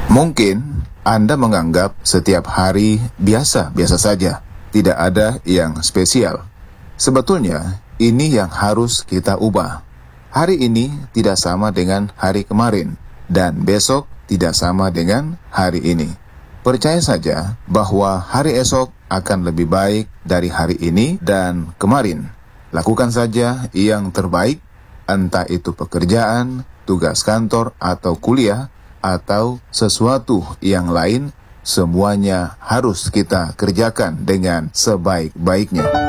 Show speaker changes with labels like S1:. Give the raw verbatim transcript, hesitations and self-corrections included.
S1: Mungkin Anda menganggap setiap hari biasa-biasa saja, tidak ada yang spesial. Sebetulnya, ini yang harus kita ubah. Hari ini tidak sama dengan hari kemarin, dan besok tidak sama dengan hari ini. Percaya saja bahwa hari esok akan lebih baik dari hari ini dan kemarin. Lakukan saja yang terbaik, entah itu pekerjaan, tugas kantor, atau kuliah, atau sesuatu yang lain, semuanya harus kita kerjakan dengan sebaik-baiknya.